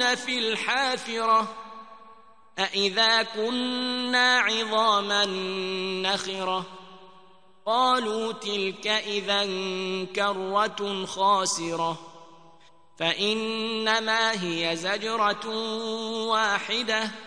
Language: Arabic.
ينظرون في الحافرة أإذا كنا عظاما نخرة قالوا تلك إذا كرة خاسرة فإنما هي زجرة واحدة